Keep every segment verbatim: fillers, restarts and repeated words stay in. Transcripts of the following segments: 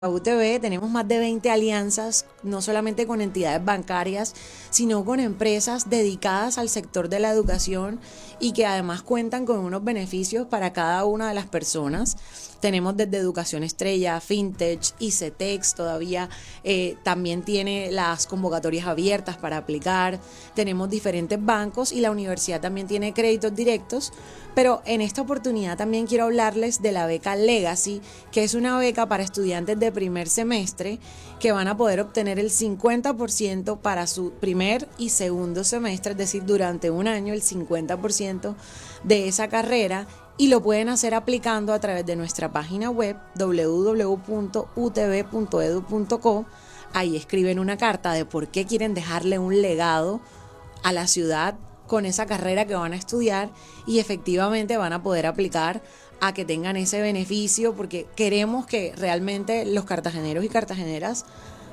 La U T B tenemos más de veinte alianzas, no solamente con entidades bancarias, sino con empresas dedicadas al sector de la educación y que además cuentan con unos beneficios para cada una de las personas. Tenemos desde Educación Estrella, FinTech, ICETEX, todavía eh, también tiene las convocatorias abiertas para aplicar. Tenemos diferentes bancos y la universidad también tiene créditos directos, pero en esta oportunidad también quiero hablarles de la beca Legacy, que es una beca para estudiantes de primer semestre que van a poder obtener el cincuenta por ciento para su primer y segundo semestre, es decir, durante un año el cincuenta por ciento de esa carrera, y lo pueden hacer aplicando a través de nuestra página web doble u doble u doble u punto u t b punto e d u punto co. Ahí escriben una carta de por qué quieren dejarle un legado a la ciudad con esa carrera que van a estudiar y efectivamente van a poder aplicar a que tengan ese beneficio, porque queremos que realmente los cartageneros y cartageneras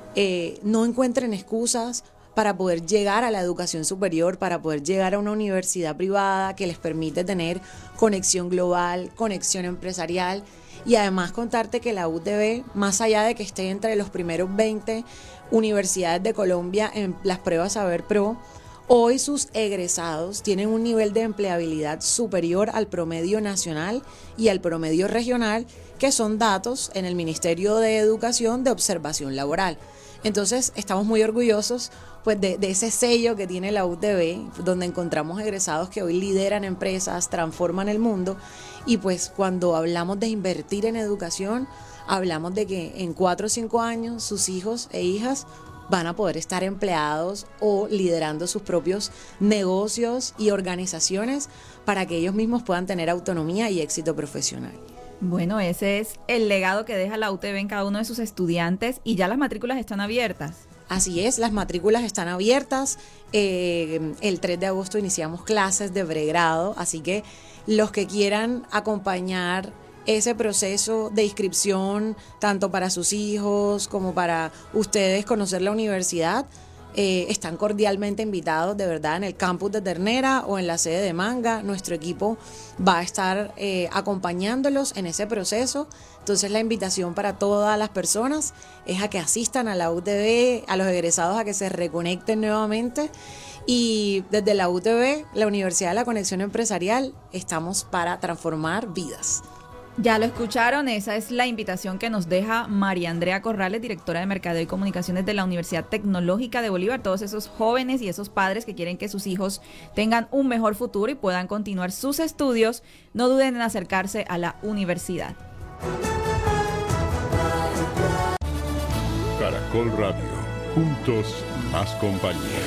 eh, no encuentren excusas para poder llegar a la educación superior, para poder llegar a una universidad privada que les permite tener conexión global, conexión empresarial, y además contarte que la U T B, más allá de que esté entre los primeros veinte universidades de Colombia en las pruebas Saber Pro, hoy sus egresados tienen un nivel de empleabilidad superior al promedio nacional y al promedio regional, que son datos en el Ministerio de Educación de observación laboral. Entonces estamos muy orgullosos pues, de, de ese sello que tiene la U T B, donde encontramos egresados que hoy lideran empresas, transforman el mundo, y pues cuando hablamos de invertir en educación, hablamos de que en cuatro o cinco años sus hijos e hijas van a poder estar empleados o liderando sus propios negocios y organizaciones para que ellos mismos puedan tener autonomía y éxito profesional. Bueno, ese es el legado que deja la U T B en cada uno de sus estudiantes, y ya las matrículas están abiertas. Así es, las matrículas están abiertas. Eh, el tres de agosto iniciamos clases de pregrado, así que los que quieran acompañar ese proceso de inscripción, tanto para sus hijos como para ustedes conocer la universidad, eh, están cordialmente invitados, de verdad, en el campus de Ternera o en la sede de Manga. Nuestro equipo va a estar eh, acompañándolos en ese proceso. Entonces la invitación para todas las personas es a que asistan a la U T B, a los egresados a que se reconecten nuevamente. Y desde la U T B, la Universidad de la Conexión Empresarial, estamos para transformar vidas. Ya lo escucharon, esa es la invitación que nos deja María Andrea Corrales, directora de Mercadeo y Comunicaciones de la Universidad Tecnológica de Bolívar. Todos esos jóvenes y esos padres que quieren que sus hijos tengan un mejor futuro y puedan continuar sus estudios, no duden en acercarse a la universidad. Caracol Radio, juntos más compañía.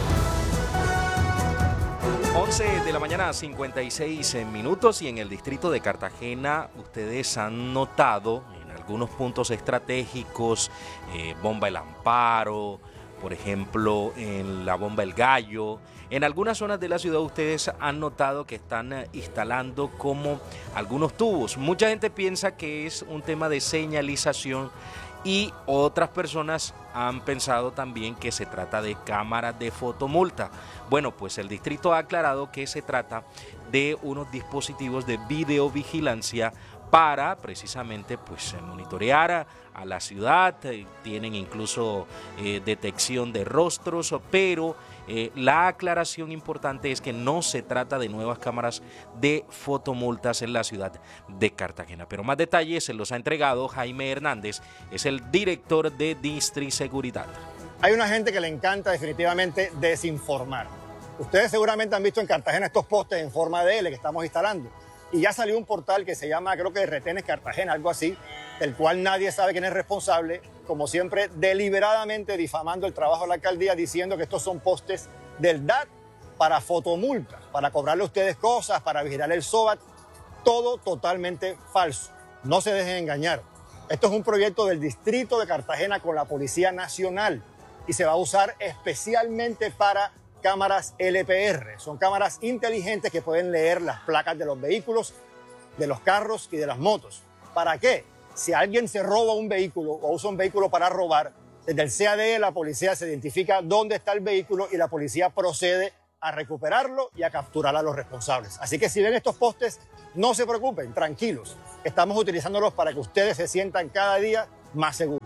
once de la mañana, cincuenta y seis minutos, y en el distrito de Cartagena ustedes han notado en algunos puntos estratégicos, eh, Bomba El Amparo, por ejemplo en la Bomba El Gallo, en algunas zonas de la ciudad ustedes han notado que están eh, instalando como algunos tubos. Mucha gente piensa que es un tema de señalización, y otras personas han pensado también que se trata de cámaras de fotomulta. Bueno, pues el distrito ha aclarado que se trata de unos dispositivos de videovigilancia para precisamente pues monitorear a, a la ciudad. Eh, tienen incluso eh, detección de rostros, pero eh, la aclaración importante es que no se trata de nuevas cámaras de fotomultas en la ciudad de Cartagena. Pero más detalles se los ha entregado Jaime Hernández, es el director de Distriseguridad. Hay una gente que le encanta definitivamente desinformar. Ustedes seguramente han visto en Cartagena estos postes en forma de L que estamos instalando. Y ya salió un portal que se llama, creo que Retenes Cartagena, algo así, del cual nadie sabe quién es responsable, como siempre, deliberadamente difamando el trabajo de la alcaldía, diciendo que estos son postes del D A T para fotomultas, para cobrarle a ustedes cosas, para vigilar el SOBAT. Todo totalmente falso. No se dejen engañar. Esto es un proyecto del distrito de Cartagena con la Policía Nacional y se va a usar especialmente para cámaras L P R. Son cámaras inteligentes que pueden leer las placas de los vehículos, de los carros y de las motos. ¿Para qué? Si alguien se roba un vehículo o usa un vehículo para robar, desde el C A D, la policía se identifica dónde está el vehículo y la policía procede a recuperarlo y a capturar a los responsables. Así que si ven estos postes, no se preocupen, tranquilos. Estamos utilizándolos para que ustedes se sientan cada día más seguros.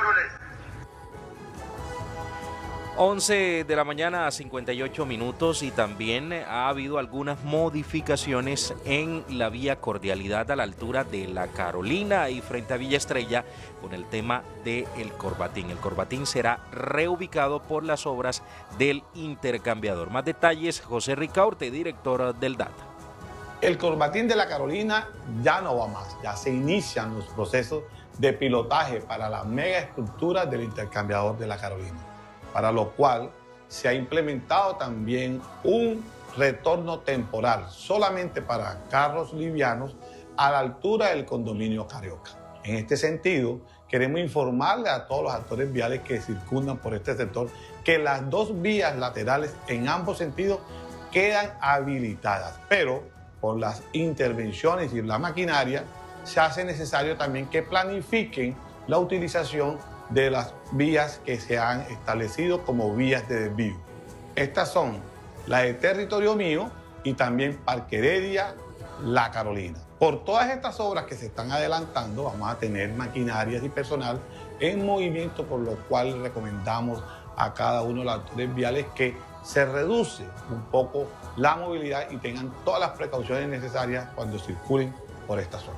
once de la mañana a cincuenta y ocho minutos y también ha habido algunas modificaciones en la vía Cordialidad a la altura de La Carolina y frente a Villa Estrella con el tema del Corbatín. El Corbatín será reubicado por las obras del intercambiador. Más detalles, José Ricaurte, director del D A T. El Corbatín de La Carolina ya no va más, ya se inician los procesos de pilotaje para la mega estructura del intercambiador de La Carolina, para lo cual se ha implementado también un retorno temporal solamente para carros livianos a la altura del condominio Carioca. En este sentido, queremos informarle a todos los actores viales que circundan por este sector que las dos vías laterales en ambos sentidos quedan habilitadas, pero por las intervenciones y la maquinaria se hace necesario también que planifiquen la utilización de las vías que se han establecido como vías de desvío. Estas son la de Territorio Mío y también Parque Heredia, La Carolina. Por todas estas obras que se están adelantando, vamos a tener maquinarias y personal en movimiento, por lo cual recomendamos a cada uno de los actores viales que se reduce un poco la movilidad y tengan todas las precauciones necesarias cuando circulen por esta zona.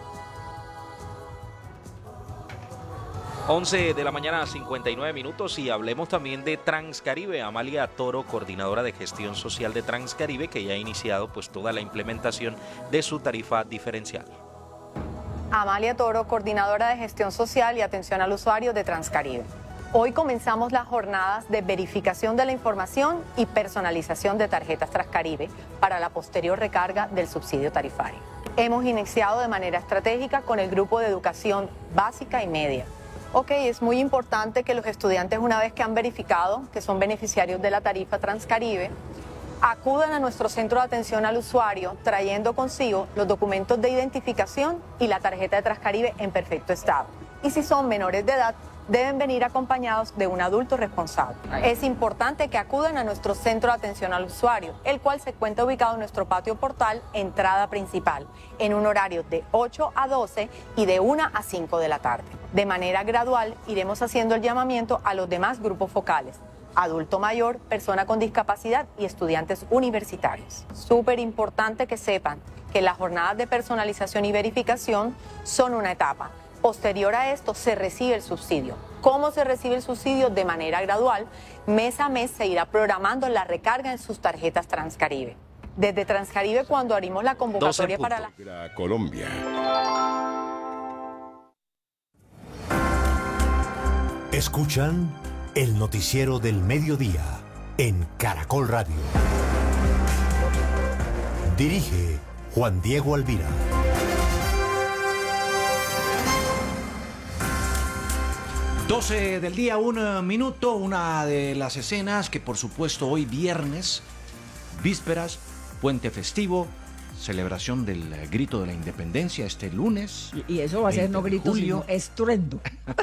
once de la mañana, cincuenta y nueve minutos y hablemos también de Transcaribe. Amalia Toro, coordinadora de gestión social de Transcaribe, que ya ha iniciado pues toda la implementación de su tarifa diferencial. Amalia Toro, coordinadora de gestión social y atención al usuario de Transcaribe. Hoy comenzamos las jornadas de verificación de la información y personalización de tarjetas Transcaribe para la posterior recarga del subsidio tarifario. Hemos iniciado de manera estratégica con el grupo de educación básica y media. Ok, es muy importante que los estudiantes, una vez que han verificado que son beneficiarios de la tarifa Transcaribe, acudan a nuestro centro de atención al usuario trayendo consigo los documentos de identificación y la tarjeta de Transcaribe en perfecto estado. Y si son menores de edad, deben venir acompañados de un adulto responsable. Es importante que acudan a nuestro centro de atención al usuario, el cual se encuentra ubicado en nuestro patio portal, entrada principal, en un horario de ocho a doce y de una a cinco de la tarde. De manera gradual iremos haciendo el llamamiento a los demás grupos focales: adulto mayor, persona con discapacidad y estudiantes universitarios. Súper importante que sepan que las jornadas de personalización y verificación son una etapa. Posterior a esto se recibe el subsidio. ¿Cómo se recibe el subsidio? De manera gradual, mes a mes se irá programando la recarga en sus tarjetas Transcaribe. Desde Transcaribe, cuando abrimos la convocatoria para la... La Colombia. Escuchan el noticiero del mediodía en Caracol Radio. Dirige Juan Diego Alvira. doce del día, un minuto, una de las escenas que por supuesto hoy viernes, vísperas, puente festivo, celebración del grito de la independencia este lunes. Y eso va a ser no grito, sino estruendo.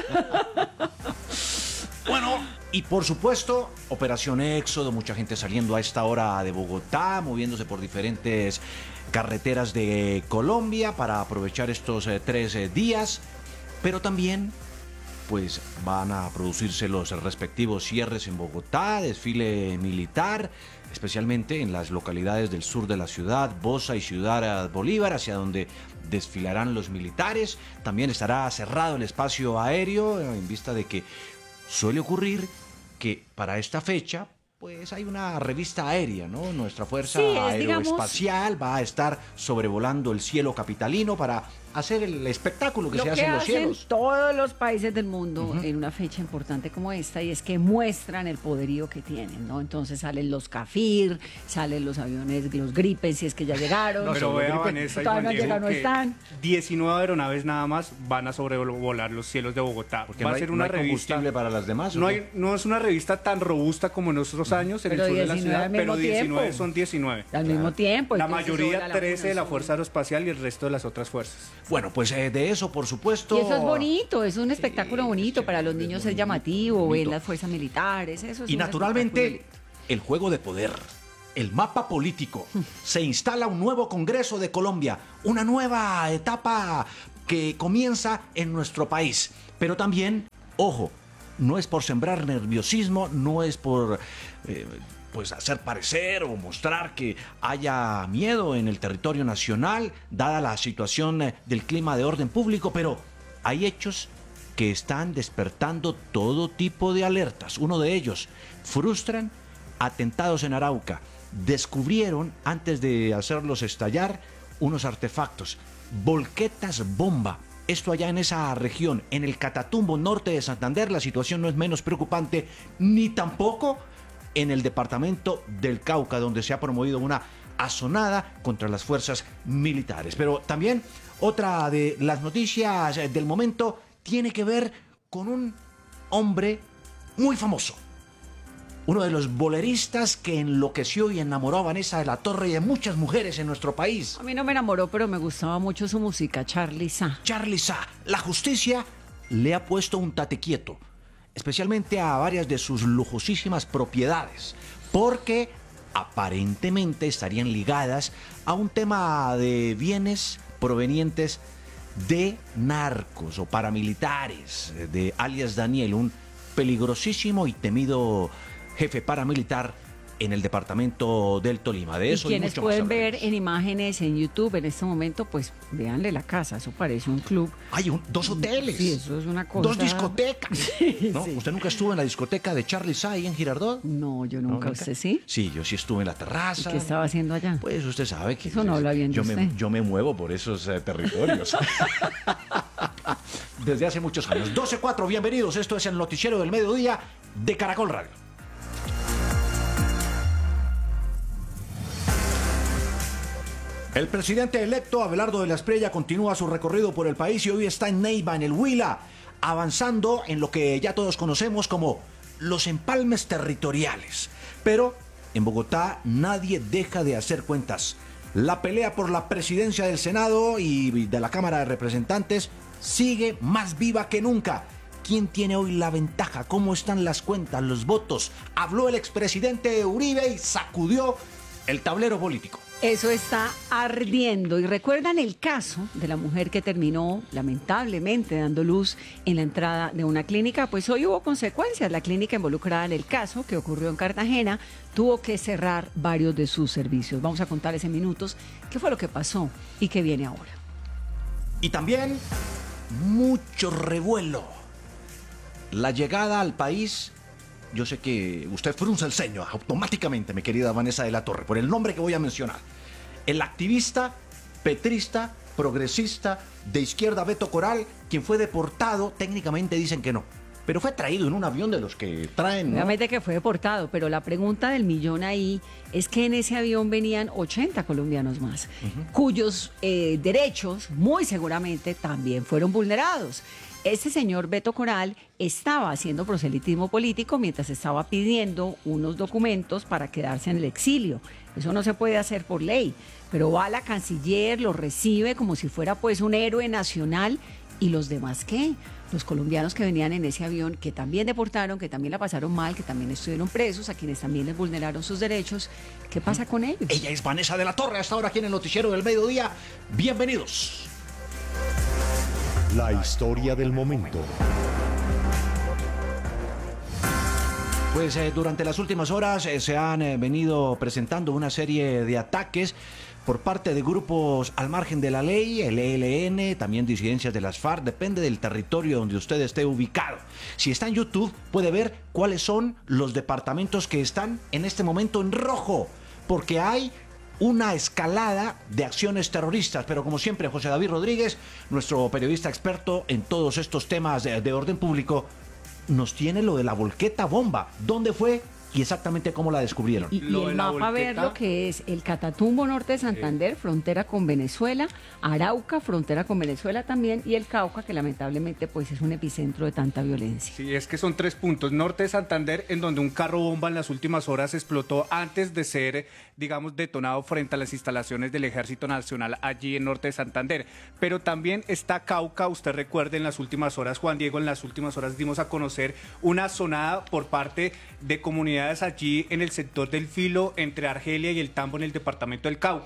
Bueno, y por supuesto, Operación Éxodo, mucha gente saliendo a esta hora de Bogotá, moviéndose por diferentes carreteras de Colombia para aprovechar estos eh, tres eh, días, pero también pues van a producirse los respectivos cierres en Bogotá, desfile militar, especialmente en las localidades del sur de la ciudad, Bosa y Ciudad Bolívar, hacia donde desfilarán los militares. También estará cerrado el espacio aéreo en vista de que suele ocurrir que para esta fecha pues hay una revista aérea, ¿no? Nuestra Fuerza Sí, es, Aeroespacial digamos, va a estar sobrevolando el cielo capitalino para hacer el espectáculo que lo se que hace en los hacen cielos. todos los países del mundo Uh-huh. en una fecha importante como esta, y es que muestran el poderío que tienen, ¿no? Entonces salen los Cafir, salen los aviones, los Gripes, si es que ya llegaron. No, pero vea, Vanessa y Juan todavía no Diego, llegan, no que están. diecinueve aeronaves nada más van a sobrevolar los cielos de Bogotá. Porque Va no a hay, ser no una hay revista. combustible para las demás. ¿o No, qué? hay, no es una revista tan robusta como en otros años en Pero el sur de la diecinueve ciudad, al pero mismo diecinueve tiempo. son diecinueve. Al mismo tiempo. La entonces sobra mayoría la trece de la una Fuerza Aeroespacial y el resto de las otras fuerzas. Bueno, pues eh, de eso, por supuesto. Y eso es bonito, es un espectáculo Sí, bonito sí, para los es niños, es bonito, llamativo, ver bonito. las fuerzas militares, eso es Y un naturalmente, espectáculo. el juego de poder, el mapa político. Se instala un nuevo Congreso de Colombia, una nueva etapa que comienza en nuestro país. Pero también, ojo, no es por sembrar nerviosismo, no es por eh, pues hacer parecer o mostrar que haya miedo en el territorio nacional, dada la situación eh, del clima de orden público, pero hay hechos que están despertando todo tipo de alertas. Uno de ellos, frustran atentados en Arauca. Descubrieron, antes de hacerlos estallar, unos artefactos, volquetas bomba. Esto allá en esa región, en el Catatumbo norte de Santander, la situación no es menos preocupante, ni tampoco en el departamento del Cauca, donde se ha promovido una asonada contra las fuerzas militares. Pero también otra de las noticias del momento tiene que ver con un hombre muy famoso. Uno de los boleristas que enloqueció y enamoró a Vanessa de la Torre y de muchas mujeres en nuestro país. A mí no me enamoró, pero me gustaba mucho su música, Charly Sa. Charly Sa. La justicia le ha puesto un tate quieto, especialmente a varias de sus lujosísimas propiedades, porque aparentemente estarían ligadas a un tema de bienes provenientes de narcos o paramilitares, de alias Daniel, un peligrosísimo y temido jefe paramilitar en el departamento del Tolima. De eso y quienes y mucho pueden más ver en imágenes en YouTube en este momento, pues véanle la casa, eso parece un club. Hay un, dos hoteles. Sí, eso es una cosa. Dos discotecas. Sí, ¿No? sí. ¿Usted nunca estuvo en la discoteca de Charly Sa ahí en Girardot? No, yo nunca. ¿No, ¿Usted sí? Sí, yo sí estuve en la terraza. ¿Y qué estaba haciendo allá? Pues usted sabe que Eso no habla bien de yo, usted. me, yo me muevo por esos eh, territorios. Desde hace muchos años. doce cuatro, bienvenidos. Esto es el noticiero del mediodía de Caracol Radio. El presidente electo Abelardo de la Espriella continúa su recorrido por el país y hoy está en Neiva, en el Huila, avanzando en lo que ya todos conocemos como los empalmes territoriales. Pero en Bogotá nadie deja de hacer cuentas. La pelea por la presidencia del Senado y de la Cámara de Representantes sigue más viva que nunca. ¿Quién tiene hoy la ventaja? ¿Cómo están las cuentas, los votos? Habló el expresidente Uribe y sacudió el tablero político. Eso está ardiendo. Y recuerdan el caso de la mujer que terminó lamentablemente dando luz en la entrada de una clínica. Pues hoy hubo consecuencias. La clínica involucrada en el caso que ocurrió en Cartagena tuvo que cerrar varios de sus servicios. Vamos a contarles en minutos qué fue lo que pasó y qué viene ahora. Y también mucho revuelo. La llegada al país. Yo sé que usted frunce el ceño automáticamente, mi querida Vanessa de la Torre, por el nombre que voy a mencionar. El activista, petrista, progresista, de izquierda Beto Coral, quien fue deportado, técnicamente dicen que no, pero fue traído en un avión de los que traen, ¿no? Obviamente que fue deportado, pero la pregunta del millón ahí es que en ese avión venían ochenta colombianos más, uh-huh. cuyos eh, derechos muy seguramente también fueron vulnerados. Este señor Beto Coral estaba haciendo proselitismo político mientras estaba pidiendo unos documentos para quedarse en el exilio. Eso no se puede hacer por ley, pero va la canciller, lo recibe como si fuera pues un héroe nacional. ¿Y los demás qué? Los colombianos que venían en ese avión, que también deportaron, que también la pasaron mal, que también estuvieron presos, a quienes también les vulneraron sus derechos. ¿Qué pasa con ellos? Ella es Vanessa de la Torre, hasta ahora aquí en el noticiero del mediodía. Bienvenidos. La historia del momento. Pues eh, durante las últimas horas eh, se han eh, venido presentando una serie de ataques por parte de grupos al margen de la ley, el E L N, también disidencias de las FARC, depende del territorio donde usted esté ubicado. Si está en YouTube puede ver cuáles son los departamentos que están en este momento en rojo, porque hay una escalada de acciones terroristas, pero como siempre José David Rodríguez, nuestro periodista experto en todos estos temas de, de orden público, nos tiene lo de la volqueta bomba. ¿Dónde fue y exactamente cómo la descubrieron? Y, y el mapa ver lo que es el Catatumbo norte de Santander, frontera con Venezuela, Arauca, frontera con Venezuela también, y el Cauca, que lamentablemente pues es un epicentro de tanta violencia. Sí, es que son tres puntos. Norte de Santander, en donde un carro bomba en las últimas horas explotó antes de ser, digamos, detonado frente a las instalaciones del Ejército Nacional allí en Norte de Santander. Pero también está Cauca. Usted recuerde, en las últimas horas, Juan Diego, en las últimas horas dimos a conocer una sonada por parte de comunidades allí en el sector del Filo, entre Argelia y el Tambo, en el departamento del Cauca.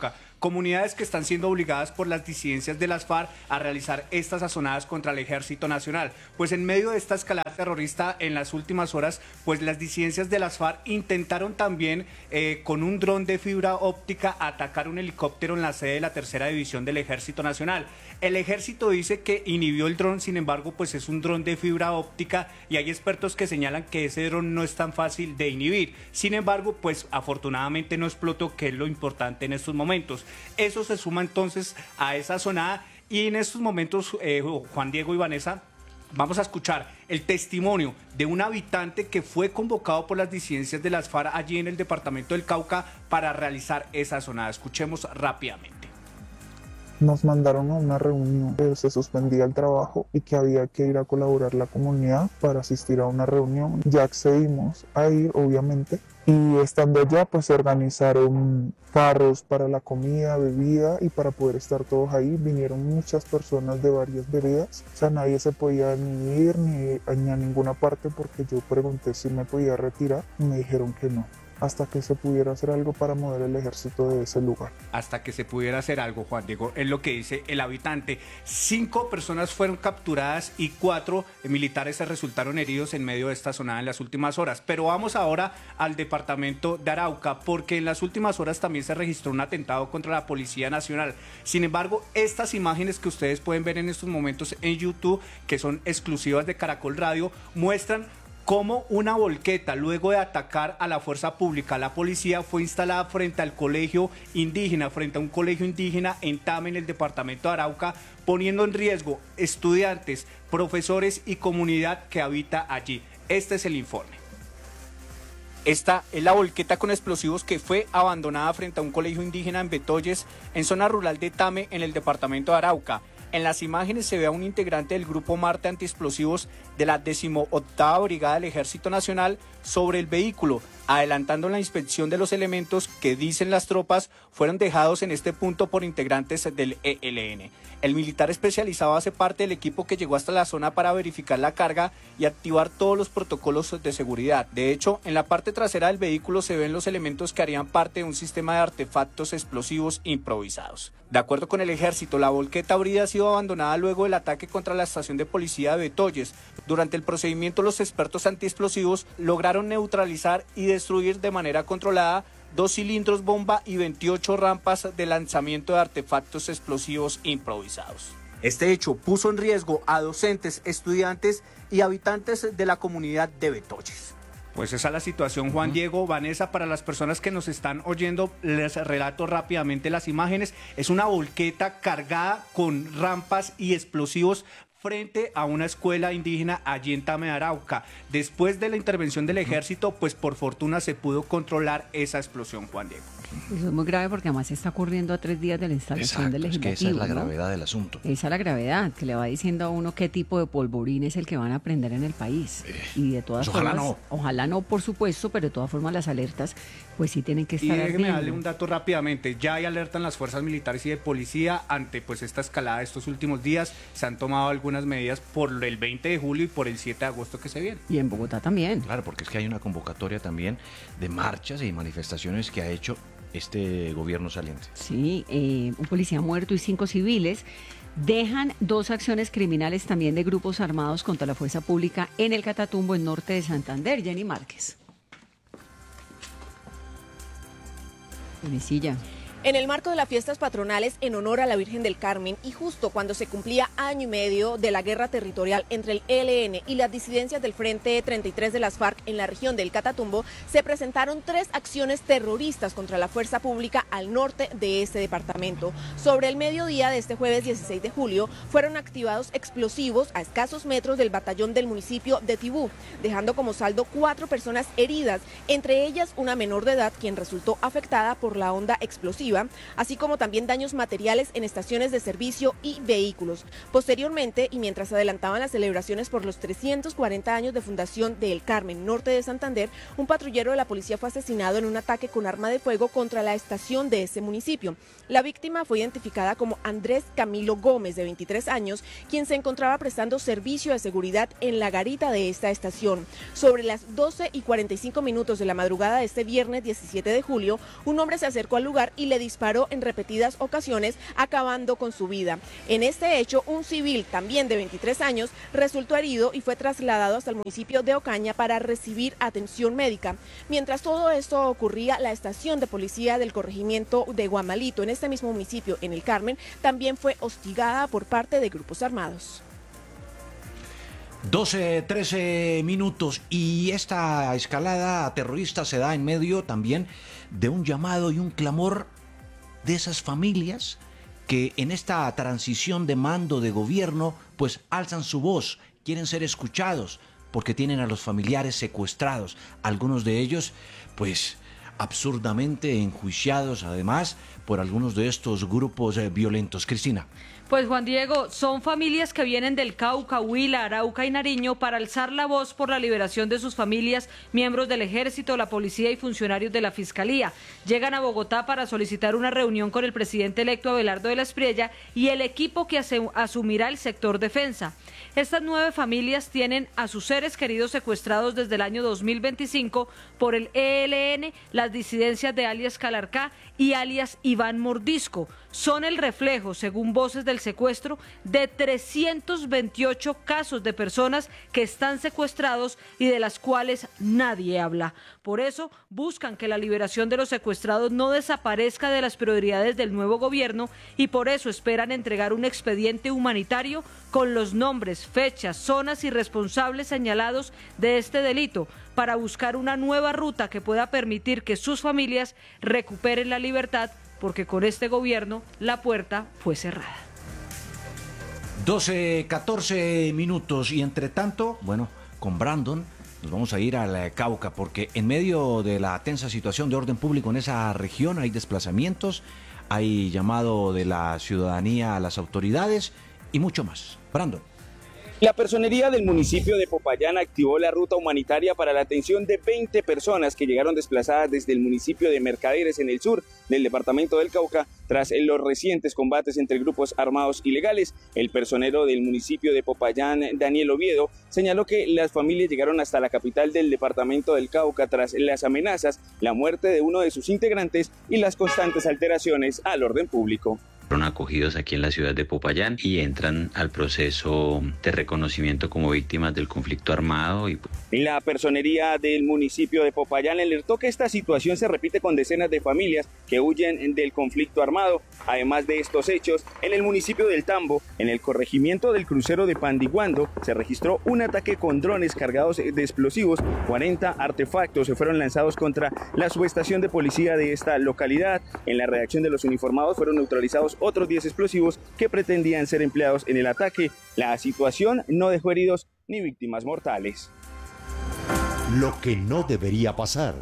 comunidades que están siendo obligadas por las disidencias de las FARC a realizar estas azonadas contra el Ejército Nacional. Pues en medio de esta escalada terrorista en las últimas horas, pues las disidencias de las FARC intentaron también eh, con un dron de fibra óptica atacar un helicóptero en la sede de la tercera división del Ejército Nacional. El ejército dice que inhibió el dron, sin embargo, pues es un dron de fibra óptica y hay expertos que señalan que ese dron no es tan fácil de inhibir. Sin embargo, pues afortunadamente no explotó, que es lo importante en estos momentos. Eso se suma entonces a esa zonada y en estos momentos, eh, Juan Diego y Vanessa, vamos a escuchar el testimonio de un habitante que fue convocado por las disidencias de las FARC allí en el departamento del Cauca para realizar esa zonada. Escuchemos rápidamente. Nos mandaron a una reunión, que se suspendía el trabajo y que había que ir a colaborar la comunidad para asistir a una reunión. Ya accedimos a ir, obviamente, y estando allá pues se organizaron carros para la comida, bebida y para poder estar todos ahí. Vinieron muchas personas de varias veredas, o sea, nadie se podía ni ir ni, ni a ninguna parte porque yo pregunté si me podía retirar y me dijeron que no, hasta que se pudiera hacer algo para mover el ejército de ese lugar. Hasta que se pudiera hacer algo, Juan Diego, es lo que dice el habitante. Cinco personas fueron capturadas y cuatro militares se resultaron heridos en medio de esta zonada en las últimas horas. Pero vamos ahora al departamento de Arauca, porque en las últimas horas también se registró un atentado contra la Policía Nacional. Sin embargo, estas imágenes que ustedes pueden ver en estos momentos en YouTube, que son exclusivas de Caracol Radio, muestran cómo una volqueta, luego de atacar a la fuerza pública, la policía, fue instalada frente al colegio indígena, frente a un colegio indígena en Tame, en el departamento de Arauca, poniendo en riesgo estudiantes, profesores y comunidad que habita allí. Este es el informe. Esta es la volqueta con explosivos que fue abandonada frente a un colegio indígena en Betoyes, en zona rural de Tame, en el departamento de Arauca. En las imágenes se ve a un integrante del Grupo Marte Antiexplosivos de la decimoctava Brigada del Ejército Nacional sobre el vehículo, adelantando la inspección de los elementos que, dicen las tropas, fueron dejados en este punto por integrantes del E L N. El militar especializado hace parte del equipo que llegó hasta la zona para verificar la carga y activar todos los protocolos de seguridad. De hecho, en la parte trasera del vehículo se ven los elementos que harían parte de un sistema de artefactos explosivos improvisados. De acuerdo con el ejército, la volqueta habría sido abandonada luego del ataque contra la estación de policía de Betoyes. Durante el procedimiento, los expertos antiexplosivos lograron neutralizar y destruir de manera controlada dos cilindros bomba y veintiocho rampas de lanzamiento de artefactos explosivos improvisados. Este hecho puso en riesgo a docentes, estudiantes y habitantes de la comunidad de Betoyes. Pues esa es la situación, Juan uh-huh. Diego, Vanessa. Para las personas que nos están oyendo, les relato rápidamente las imágenes. Es una volqueta cargada con rampas y explosivos frente a una escuela indígena allí en Tame, Arauca. Después de la intervención del ejército, pues por fortuna se pudo controlar esa explosión, Juan Diego. Eso es muy grave porque además se está ocurriendo a tres días de la instalación del legislativo. Es que esa es la ¿no? gravedad del asunto. Esa es la gravedad, que le va diciendo a uno qué tipo de polvorín es el que van a prender en el país. Eh, y de todas pues formas, ojalá no. Ojalá no, por supuesto, pero de todas formas las alertas pues sí tienen que estar Y déjeme ardiendo. darle un dato rápidamente. Ya hay alerta en las fuerzas militares y de policía ante pues esta escalada de estos últimos días. Se han tomado algunas medidas por el veinte de julio y por el siete de agosto que se viene. Y en Bogotá también. Claro, porque es que hay una convocatoria también de marchas y manifestaciones que ha hecho este gobierno saliente. Sí, eh, un policía muerto y cinco civiles. Dejan dos acciones criminales también de grupos armados contra la fuerza pública en el Catatumbo, en norte de Santander. Jenny Márquez. Mesilla. En el marco de las fiestas patronales en honor a la Virgen del Carmen y justo cuando se cumplía año y medio de la guerra territorial entre el E L N y las disidencias del Frente treinta y tres de las FARC en la región del Catatumbo, se presentaron tres acciones terroristas contra la fuerza pública al norte de este departamento. Sobre el mediodía de este jueves dieciséis de julio fueron activados explosivos a escasos metros del batallón del municipio de Tibú, dejando como saldo cuatro personas heridas, entre ellas una menor de edad quien resultó afectada por la onda explosiva, así como también daños materiales en estaciones de servicio y vehículos. Posteriormente, y mientras adelantaban las celebraciones por los trescientos cuarenta años de fundación de El Carmen, norte de Santander, un patrullero de la policía fue asesinado en un ataque con arma de fuego contra la estación de ese municipio. La víctima fue identificada como Andrés Camilo Gómez, de veintitrés años, quien se encontraba prestando servicio de seguridad en la garita de esta estación. Sobre las doce y cuarenta y cinco minutos de la madrugada de este viernes diecisiete de julio, un hombre se acercó al lugar y le disparó en repetidas ocasiones, acabando con su vida. En este hecho, un civil, también de veintitrés años, resultó herido y fue trasladado hasta el municipio de Ocaña para recibir atención médica. Mientras todo esto ocurría, la estación de policía del corregimiento de Guamalito, en este mismo municipio, en el Carmen, también fue hostigada por parte de grupos armados. doce, trece minutos y esta escalada terrorista se da en medio también de un llamado y un clamor de esas familias que en esta transición de mando de gobierno pues alzan su voz, quieren ser escuchados porque tienen a los familiares secuestrados, algunos de ellos pues absurdamente enjuiciados además por algunos de estos grupos eh, violentos. Cristina. Pues Juan Diego, son familias que vienen del Cauca, Huila, Arauca y Nariño para alzar la voz por la liberación de sus familias, miembros del ejército, la policía y funcionarios de la fiscalía. Llegan a Bogotá para solicitar una reunión con el presidente electo Abelardo de la Espriella y el equipo que asumirá el sector defensa. Estas nueve familias tienen a sus seres queridos secuestrados desde el año dos mil veinticinco por el E L N, las disidencias de alias Calarcá y alias Iván Mordisco. Son el reflejo, según voces del secuestro, de trescientos veintiocho casos de personas que están secuestrados y de las cuales nadie habla. Por eso buscan que la liberación de los secuestrados no desaparezca de las prioridades del nuevo gobierno y por eso esperan entregar un expediente humanitario con los nombres, fechas, zonas y responsables señalados de este delito para buscar una nueva ruta que pueda permitir que sus familias recuperen la libertad, porque con este gobierno la puerta fue cerrada. doce, catorce minutos y entre tanto, bueno, con Brandon nos vamos a ir al Cauca porque en medio de la tensa situación de orden público en esa región hay desplazamientos, hay llamado de la ciudadanía a las autoridades y mucho más. Brandon. La personería del municipio de Popayán activó la ruta humanitaria para la atención de veinte personas que llegaron desplazadas desde el municipio de Mercaderes en el sur del departamento del Cauca tras los recientes combates entre grupos armados ilegales. El personero del municipio de Popayán, Daniel Oviedo, señaló que las familias llegaron hasta la capital del departamento del Cauca tras las amenazas, la muerte de uno de sus integrantes y las constantes alteraciones al orden público. Fueron acogidos aquí en la ciudad de Popayán y entran al proceso de reconocimiento como víctimas del conflicto armado. Y... La personería del municipio de Popayán alertó que esta situación se repite con decenas de familias que huyen del conflicto armado. Además de estos hechos, en el municipio del Tambo, en el corregimiento del crucero de Pandiguando, se registró un ataque con drones cargados de explosivos. cuarenta artefactos se fueron lanzados contra la subestación de policía de esta localidad. En la redacción de los uniformados fueron neutralizados otros diez explosivos que pretendían ser empleados en el ataque. La situación no dejó heridos ni víctimas mortales. Lo que no debería pasar.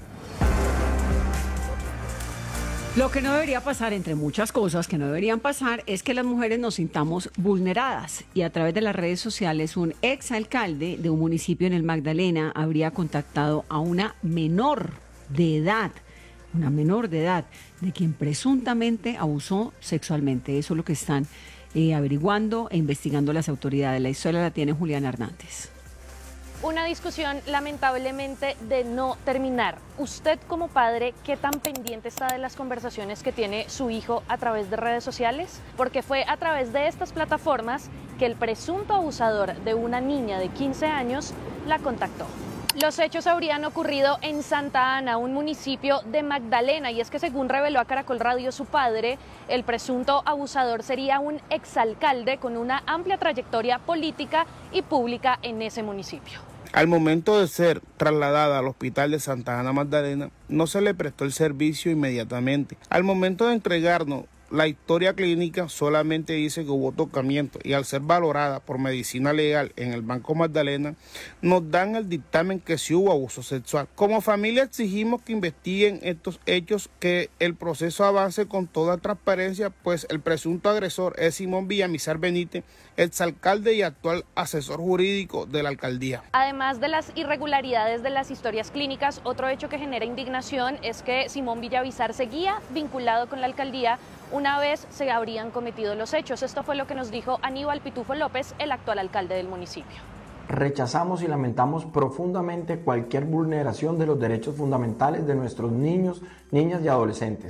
Lo que no debería pasar, entre muchas cosas que no deberían pasar, es que las mujeres nos sintamos vulneradas. Y a través de las redes sociales, un exalcalde de un municipio en el Magdalena habría contactado a una menor de edad, una menor de edad, de quien presuntamente abusó sexualmente. Eso es lo que están eh, averiguando e investigando las autoridades. La historia la tiene Juliana Hernández. Una discusión lamentablemente de no terminar. Usted como padre, ¿qué tan pendiente está de las conversaciones que tiene su hijo a través de redes sociales? Porque fue a través de estas plataformas que el presunto abusador de una niña de quince años la contactó. Los hechos habrían ocurrido en Santa Ana, un municipio de Magdalena, y es que según reveló a Caracol Radio su padre, el presunto abusador sería un exalcalde con una amplia trayectoria política y pública en ese municipio. Al momento de ser trasladada al hospital de Santa Ana Magdalena, no se le prestó el servicio inmediatamente. Al momento de entregarnos la historia clínica, solamente dice que hubo tocamiento y al ser valorada por medicina legal en el Banco Magdalena, nos dan el dictamen que sí hubo abuso sexual. Como familia exigimos que investiguen estos hechos, que el proceso avance con toda transparencia, pues el presunto agresor es Simón Villamizar Benítez, exalcalde y actual asesor jurídico de la alcaldía. Además de las irregularidades de las historias clínicas, otro hecho que genera indignación es que Simón Villamizar seguía vinculado con la alcaldía una vez se habrían cometido los hechos. Esto fue lo que nos dijo Aníbal Pitufo López, el actual alcalde del municipio. Rechazamos y lamentamos profundamente cualquier vulneración de los derechos fundamentales de nuestros niños, niñas y adolescentes.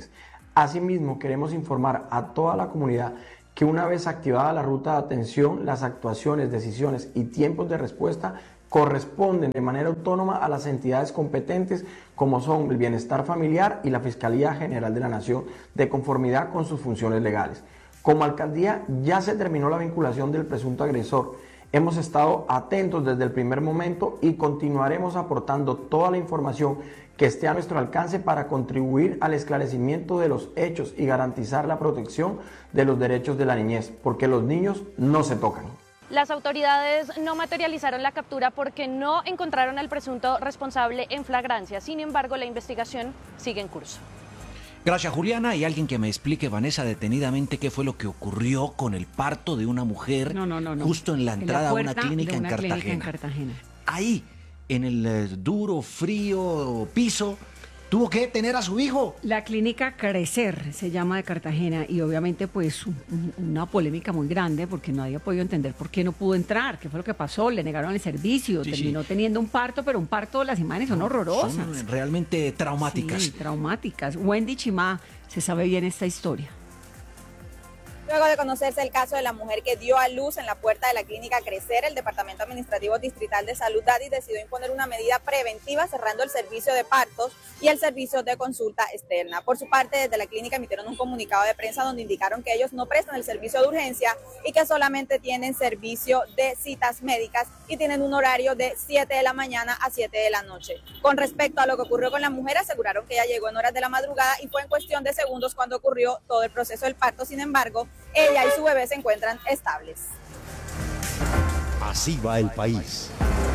Asimismo, queremos informar a toda la comunidad que una vez activada la ruta de atención, las actuaciones, decisiones y tiempos de respuesta corresponden de manera autónoma a las entidades competentes como son el Bienestar Familiar y la Fiscalía General de la Nación, de conformidad con sus funciones legales. Como alcaldía ya se terminó la vinculación del presunto agresor. Hemos estado atentos desde el primer momento y continuaremos aportando toda la información que esté a nuestro alcance para contribuir al esclarecimiento de los hechos y garantizar la protección de los derechos de la niñez, porque los niños no se tocan. Las autoridades no materializaron la captura porque no encontraron al presunto responsable en flagrancia. Sin embargo, la investigación sigue en curso. Gracias, Juliana. Y alguien que me explique, Vanessa, detenidamente qué fue lo que ocurrió con el parto de una mujer no, no, no, no. justo en la entrada en la a una clínica, de una en, Cartagena. clínica en Cartagena. Ahí, en el eh, duro, frío piso, tuvo que tener a su hijo. La clínica Crecer se llama, de Cartagena, y obviamente pues un, una polémica muy grande porque nadie ha podido entender por qué no pudo entrar, qué fue lo que pasó, le negaron el servicio, sí, terminó sí. teniendo un parto, pero un parto, las imágenes son horrorosas. Son realmente traumáticas. Sí, traumáticas. Wendy Chimá se sabe bien esta historia. Luego de conocerse el caso de la mujer que dio a luz en la puerta de la clínica Crecer, el Departamento Administrativo Distrital de Salud D A D I decidió imponer una medida preventiva cerrando el servicio de partos y el servicio de consulta externa. Por su parte, desde la clínica emitieron un comunicado de prensa donde indicaron que ellos no prestan el servicio de urgencia y que solamente tienen servicio de citas médicas y tienen un horario de siete de la mañana a siete de la noche. Con respecto a lo que ocurrió con la mujer, aseguraron que ella llegó en horas de la madrugada y fue en cuestión de segundos cuando ocurrió todo el proceso del parto. Sin embargo, ella y su bebé se encuentran estables. Así va el país.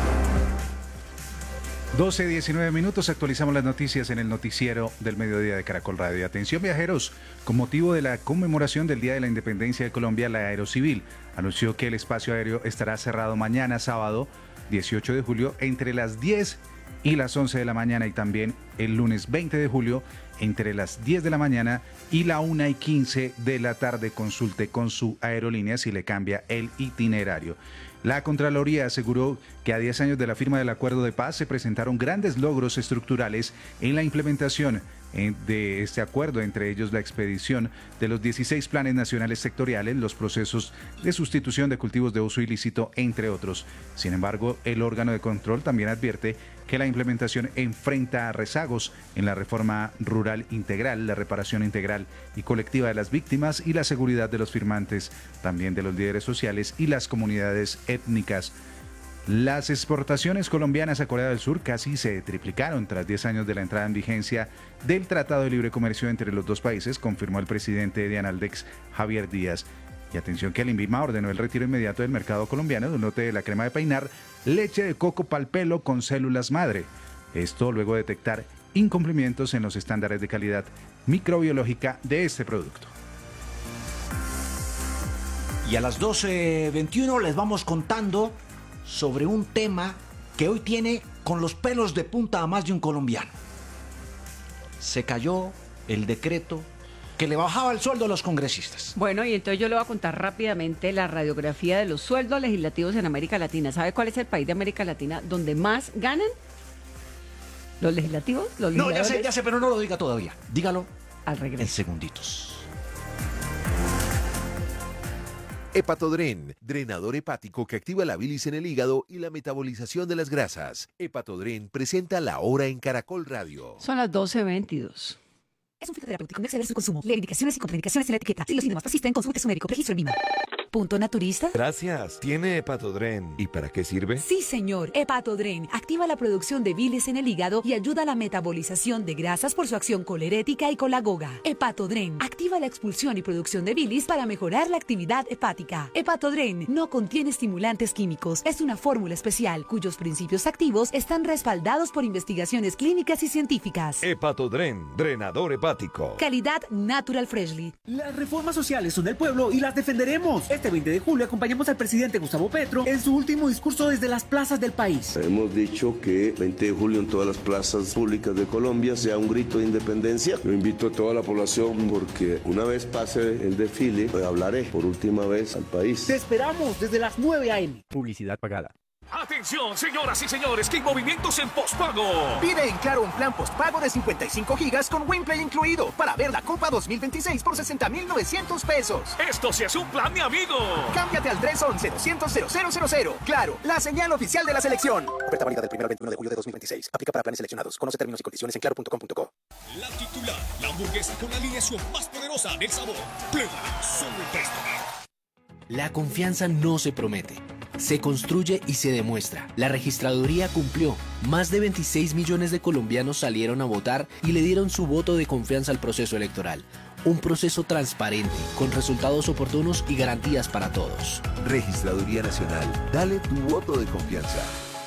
doce diecinueve minutos, actualizamos las noticias en el noticiero del mediodía de Caracol Radio. Atención viajeros, con motivo de la conmemoración del Día de la Independencia de Colombia, la Aerocivil anunció que el espacio aéreo estará cerrado mañana sábado dieciocho de julio entre las diez y las once de la mañana y también el lunes veinte de julio entre las diez de la mañana y la una y quince de la tarde. Consulte con su aerolínea si le cambia el itinerario. La Contraloría aseguró que a diez años de la firma del acuerdo de paz se presentaron grandes logros estructurales en la implementación de este acuerdo, entre ellos la expedición de los dieciséis planes nacionales sectoriales, los procesos de sustitución de cultivos de uso ilícito, entre otros. Sin embargo, el órgano de control también advierte que la implementación enfrenta rezagos en la reforma rural integral, la reparación integral y colectiva de las víctimas y la seguridad de los firmantes, también de los líderes sociales y las comunidades étnicas. Las exportaciones colombianas a Corea del Sur casi se triplicaron tras diez años de la entrada en vigencia del Tratado de Libre Comercio entre los dos países, confirmó el presidente de Analdex, Javier Díaz. Y atención que el INVIMA ordenó el retiro inmediato del mercado colombiano de un lote de la crema de peinar, leche de coco pal pelo con células madre. Esto luego de detectar incumplimientos en los estándares de calidad microbiológica de este producto. Y a las doce veintiuno les vamos contando sobre un tema que hoy tiene con los pelos de punta a más de un colombiano. Se cayó el decreto que le bajaba el sueldo a los congresistas. Bueno, y entonces yo le voy a contar rápidamente la radiografía de los sueldos legislativos en América Latina. ¿Sabe cuál es el país de América Latina donde más ganan los legislativos? Los no, ya sé, ya sé, pero no lo diga todavía. Dígalo al regreso. En segunditos. Hepatodren, drenador hepático que activa la bilis en el hígado y la metabolización de las grasas. Hepatodren presenta La Hora en Caracol Radio. Son las doce veintidós. Es un fitoterapéutico, no exceder su consumo. Lee indicaciones y contraindicaciones en la etiqueta. Si los síntomas persisten, consulte a su médico. Registro en Vima. Punto Naturista. Gracias. ¿Tiene Hepatodren? ¿Y para qué sirve? Sí, señor. Hepatodren activa la producción de bilis en el hígado y ayuda a la metabolización de grasas por su acción colerética y colagoga. Hepatodren activa la expulsión y producción de bilis para mejorar la actividad hepática. Hepatodren no contiene estimulantes químicos. Es una fórmula especial cuyos principios activos están respaldados por investigaciones clínicas y científicas. Hepatodren, drenador hepático. Calidad Natural Freshly. Las reformas sociales son del pueblo y las defenderemos. Este veinte de julio acompañamos al presidente Gustavo Petro en su último discurso desde las plazas del país. Hemos dicho que veinte de julio en todas las plazas públicas de Colombia sea un grito de independencia. Yo invito a toda la población porque una vez pase el desfile, hablaré por última vez al país. Te esperamos desde las nueve a eme. Publicidad pagada. Atención, señoras y señores, que hay movimientos en postpago. Pide en Claro un plan postpago de cincuenta y cinco gigas con WinPlay incluido para ver la Copa dos mil veintiséis por sesenta mil novecientos pesos. Esto sí es un plan, mi amigo. Cámbiate al tres once, doscientos, cero cero cero cero. Claro, la señal oficial de la selección. Oferta válida del primero al veintiuno de julio de dos mil veintiséis. Aplica para planes seleccionados. Conoce términos y condiciones en claro punto com punto co. La titular, la hamburguesa con la alineación más poderosa del sabor. Prueba solo Presto. La confianza no se promete, se construye y se demuestra. La registraduría cumplió. Más de veintiséis millones de colombianos salieron a votar y le dieron su voto de confianza al proceso electoral. Un proceso transparente, con resultados oportunos y garantías para todos. Registraduría Nacional, dale tu voto de confianza.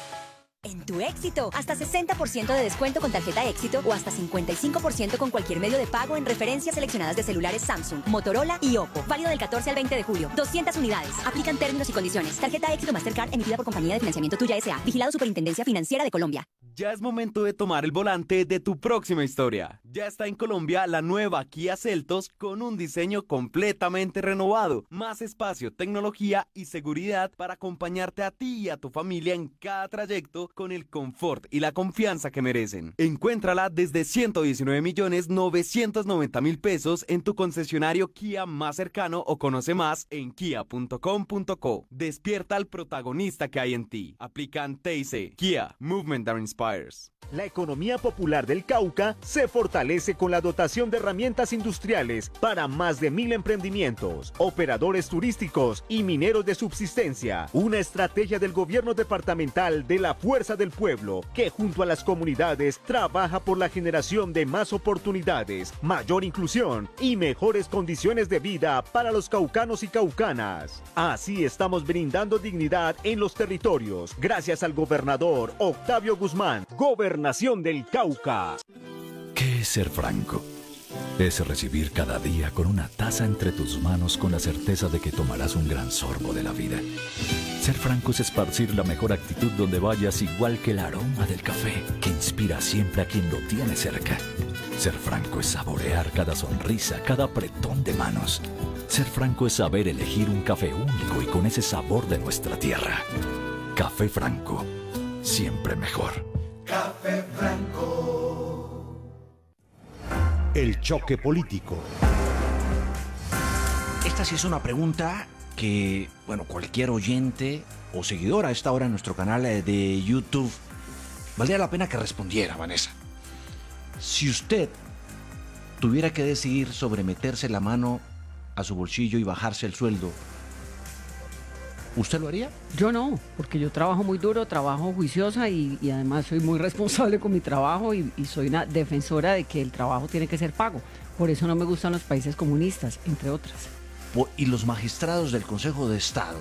En tu Éxito, hasta sesenta por ciento de descuento con tarjeta Éxito o hasta cincuenta y cinco por ciento con cualquier medio de pago en referencias seleccionadas de celulares Samsung, Motorola y Oppo. Válido del catorce al veinte de julio. doscientas unidades. Aplican términos y condiciones. Tarjeta Éxito Mastercard emitida por Compañía de Financiamiento Tuya S A. Vigilado Superintendencia Financiera de Colombia. Ya es momento de tomar el volante de tu próxima historia. Ya está en Colombia la nueva Kia Seltos con un diseño completamente renovado, más espacio, tecnología y seguridad para acompañarte a ti y a tu familia en cada trayecto con el confort y la confianza que merecen. Encuéntrala desde ciento diecinueve millones novecientos noventa mil pesos en tu concesionario Kia más cercano o conoce más en kia punto com punto co. Despierta al protagonista que hay en ti. Aplican T I C. Kia, Movement that Inspires. La economía popular del Cauca se fortalece con la dotación de herramientas industriales para más de mil emprendimientos, operadores turísticos y mineros de subsistencia. Una estrategia del gobierno departamental de la Fuerza del Pueblo que junto a las comunidades trabaja por la generación de más oportunidades, mayor inclusión y mejores condiciones de vida para los caucanos y caucanas. Así estamos brindando dignidad en los territorios gracias al gobernador Octavio Guzmán. Gobernación del Cauca. ¿Qué es ser franco? Es recibir cada día con una taza entre tus manos con la certeza de que tomarás un gran sorbo de la vida. Ser franco es esparcir la mejor actitud donde vayas, igual que el aroma del café que inspira siempre a quien lo tiene cerca. Ser franco es saborear cada sonrisa, cada apretón de manos. Ser franco es saber elegir un café único y con ese sabor de nuestra tierra. Café Franco, siempre mejor. Café Franco. El choque político. Esta sí es una pregunta que, bueno, cualquier oyente o seguidor a esta hora en nuestro canal de YouTube, valdría la pena que respondiera, Vanessa. Si usted tuviera que decidir sobre meterse la mano a su bolsillo y bajarse el sueldo, ¿usted lo haría? Yo no, porque yo trabajo muy duro, trabajo juiciosa y, y además soy muy responsable con mi trabajo y, y soy una defensora de que el trabajo tiene que ser pago. Por eso no me gustan los países comunistas, entre otras. Y los magistrados del Consejo de Estado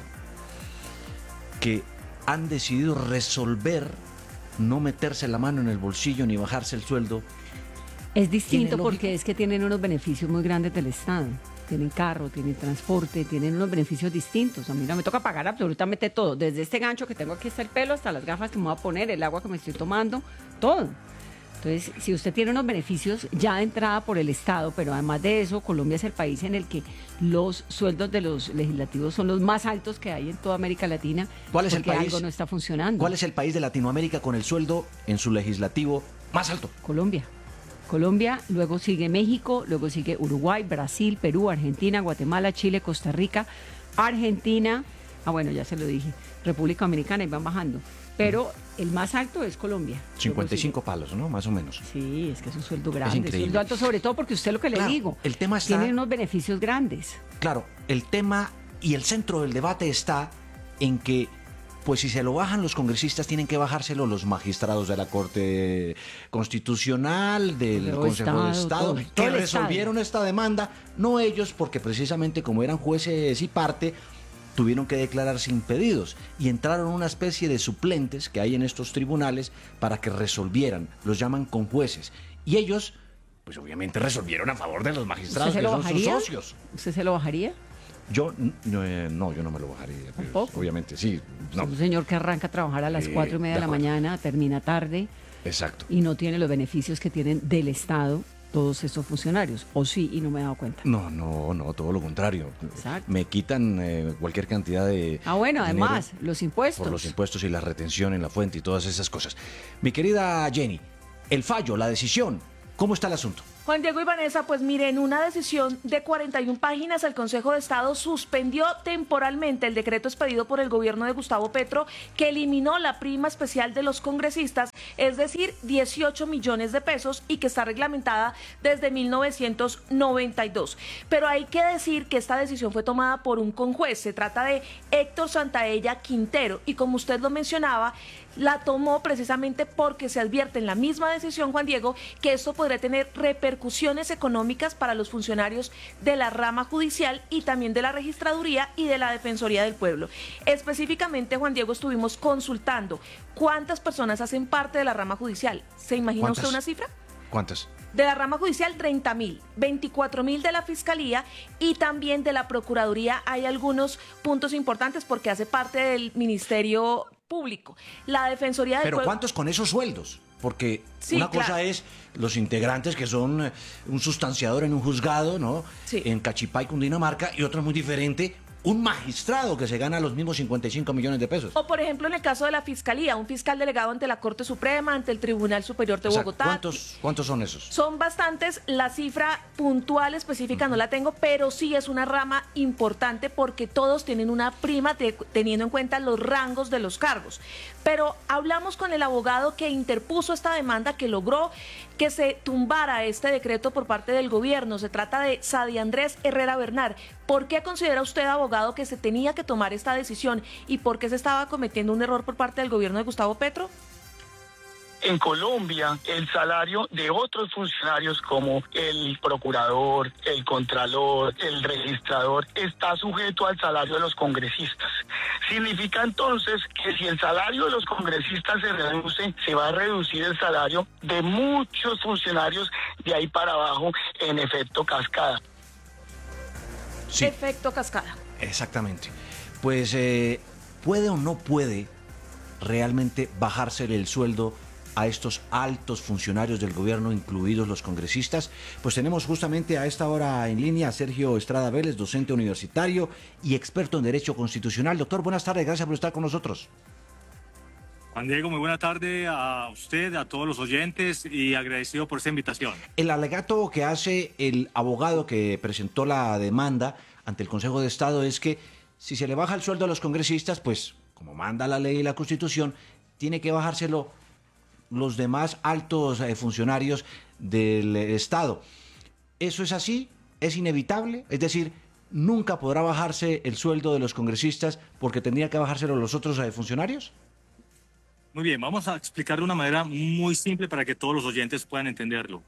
que han decidido resolver no meterse la mano en el bolsillo ni bajarse el sueldo. Es distinto porque es que tienen unos beneficios muy grandes del Estado. Tienen carro, tienen transporte, tienen unos beneficios distintos. A mí no me toca pagar absolutamente todo. Desde este gancho que tengo aquí hasta el pelo, hasta las gafas que me voy a poner, el agua que me estoy tomando, todo. Entonces, si usted tiene unos beneficios ya de entrada por el Estado, pero además de eso, Colombia es el país en el que los sueldos de los legislativos son los más altos que hay en toda América Latina. ¿Cuál es el porque país? Algo no está funcionando. ¿Cuál es el país de Latinoamérica con el sueldo en su legislativo más alto? Colombia. Colombia, luego sigue México, luego sigue Uruguay, Brasil, Perú, Argentina, Guatemala, Chile, Costa Rica, Argentina, ah bueno, ya se lo dije, República Dominicana, y van bajando. Pero el más alto es Colombia. cincuenta y cinco palos, ¿no? Más o menos. Sí, es que es un sueldo grande, Es increíble. un sueldo alto, sobre todo porque usted lo que Claro, le digo, el tema está- tiene unos beneficios grandes. Claro, el tema y el centro del debate está en que, pues si se lo bajan los congresistas, tienen que bajárselo los magistrados de la Corte Constitucional, del Pero Consejo de Estado, Estado, todo, que todo el resolvieron esta demanda, no ellos, porque precisamente como eran jueces y parte, tuvieron que declararse impedidos y entraron una especie de suplentes que hay en estos tribunales para que resolvieran, los llaman conjueces, y ellos, pues obviamente resolvieron a favor de los magistrados, ¿Usted se que lo son sus bajaría? socios. ¿Usted se lo bajaría? Yo no, eh, no, yo no me lo bajaría. pues, ¿Tampoco? obviamente, sí. No. Es un señor que arranca a trabajar a las Eh, cuatro y media de de la acuerdo. mañana, termina tarde Exacto. y no tiene los beneficios que tienen del Estado. todos estos funcionarios, o sí, y no me he dado cuenta. No, no, no, todo lo contrario. Exacto. Me quitan eh, cualquier cantidad de Ah, bueno, dinero además, los impuestos. por los impuestos y la retención en la fuente y todas esas cosas. Mi querida Jenny, el fallo, la decisión, ¿cómo está el asunto? Juan Diego y Vanessa, pues mire, en una decisión de cuarenta y una páginas, el Consejo de Estado suspendió temporalmente el decreto expedido por el gobierno de Gustavo Petro que eliminó la prima especial de los congresistas, es decir, dieciocho millones de pesos, y que está reglamentada desde mil novecientos noventa y dos. Pero hay que decir que esta decisión fue tomada por un conjuez, se trata de Héctor Santaella Quintero, y como usted lo mencionaba, la tomó precisamente porque se advierte en la misma decisión, Juan Diego, que esto podría tener repercusiones económicas para los funcionarios de la rama judicial y también de la registraduría y de la Defensoría del Pueblo. Específicamente, Juan Diego, estuvimos consultando cuántas personas hacen parte de la rama judicial. ¿Se imagina usted una cifra? ¿Cuántas? De la rama judicial, treinta mil, veinticuatro mil de la Fiscalía y también de la Procuraduría. Hay algunos puntos importantes porque hace parte del Ministerio Público. La Defensoría del Pero Pueblo... ¿cuántos con esos sueldos? Porque Sí, una cosa claro. es los integrantes que son eh, un sustanciador en un juzgado, ¿no? Sí. En Cachipay, Cundinamarca, y otra muy diferente, un magistrado que se gana los mismos cincuenta y cinco millones de pesos. O por ejemplo en el caso de la Fiscalía, un fiscal delegado ante la Corte Suprema, ante el Tribunal Superior de O sea, Bogotá. ¿cuántos, ¿Cuántos son esos? Son bastantes, la cifra puntual específica no la tengo, pero sí es una rama importante porque todos tienen una prima te- teniendo en cuenta los rangos de los cargos. Pero hablamos con el abogado que interpuso esta demanda, que logró que se tumbara este decreto por parte del gobierno. Se trata de Sadi Andrés Herrera Bernal. ¿Por qué considera usted, abogado, que se tenía que tomar esta decisión y por qué se estaba cometiendo un error por parte del gobierno de Gustavo Petro? En Colombia, el salario de otros funcionarios como el procurador, el contralor, el registrador, está sujeto al salario de los congresistas. Significa entonces que si el salario de los congresistas se reduce, se va a reducir el salario de muchos funcionarios de ahí para abajo en efecto cascada. Sí. Efecto cascada. Exactamente. Pues, eh, ¿puede o no puede realmente bajársele el sueldo a estos altos funcionarios del gobierno, incluidos los congresistas? Pues tenemos justamente a esta hora en línea a Sergio Estrada Vélez, docente universitario y experto en Derecho Constitucional. Doctor, buenas tardes, gracias por estar con nosotros. Juan Diego, muy buena tarde a usted, a todos los oyentes y agradecido por esta invitación. El alegato que hace el abogado que presentó la demanda ante el Consejo de Estado es que si se le baja el sueldo a los congresistas, pues como manda la ley y la Constitución, tiene que bajárselo los demás altos eh, funcionarios del eh, Estado. ¿Eso es así? ¿Es inevitable? Es decir, ¿nunca podrá bajarse el sueldo de los congresistas porque tendría que bajárselo los otros eh, funcionarios? Muy bien, vamos a explicar de una manera muy simple para que todos los oyentes puedan entenderlo.